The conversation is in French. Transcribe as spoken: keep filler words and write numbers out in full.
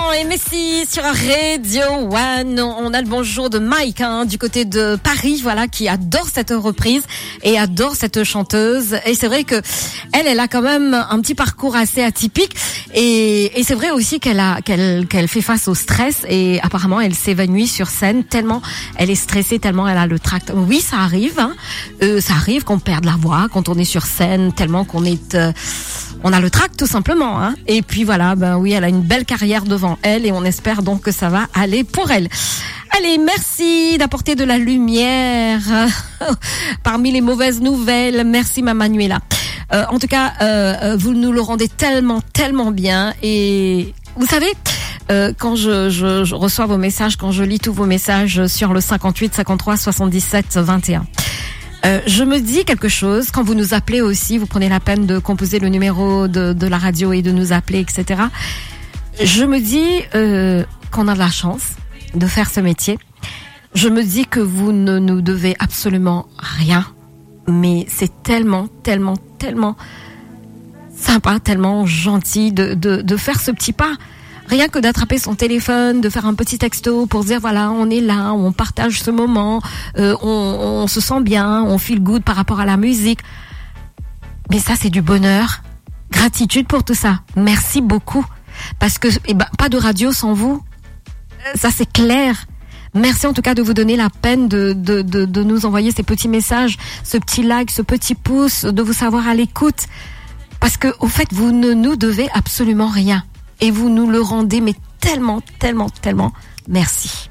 et Messi sur Radio One. On a le bonjour de Mike hein, du côté de Paris, voilà, qui adore cette reprise et adore cette chanteuse. Et c'est vrai que elle, elle a quand même un petit parcours assez atypique. Et, et c'est vrai aussi qu'elle a, qu'elle, qu'elle fait face au stress et apparemment elle s'évanouit sur scène tellement elle est stressée, tellement elle a le tract. Oui, ça arrive. Hein. Euh, ça arrive qu'on perde la voix quand on est sur scène, tellement qu'on est euh, on a le trac tout simplement, hein. Et puis voilà, ben oui, elle a une belle carrière devant elle et on espère donc que ça va aller pour elle. Allez, merci d'apporter de la lumière parmi les mauvaises nouvelles. Merci ma Manuela. Euh, en tout cas, euh, vous nous le rendez tellement, tellement bien. Et vous savez, euh, quand je, je, je reçois vos messages, quand je lis tous vos messages sur le cinquante-huit, cinquante-trois, soixante-dix-sept, vingt et un. Euh, je me dis quelque chose, quand vous nous appelez aussi, vous prenez la peine de composer le numéro de, de la radio et de nous appeler, et cetera. Je me dis euh, qu'on a de la chance de faire ce métier. Je me dis que vous ne nous devez absolument rien, mais c'est tellement, tellement, tellement sympa, tellement gentil de, de, de faire ce petit pas. Rien que d'attraper son téléphone, de faire un petit texto pour dire voilà, on est là, on partage ce moment, euh, on, on se sent bien, on feel good par rapport à la musique. Mais ça, c'est du bonheur. Gratitude pour tout ça. Merci beaucoup. Parce que eh ben, pas de radio sans vous. Ça, c'est clair. Merci en tout cas de vous donner la peine de, de, de, de nous envoyer ces petits messages, ce petit like, ce petit pouce, de vous savoir à l'écoute. Parce que, au fait, vous ne nous devez absolument rien. Et vous nous le rendez, mais tellement, tellement, tellement merci.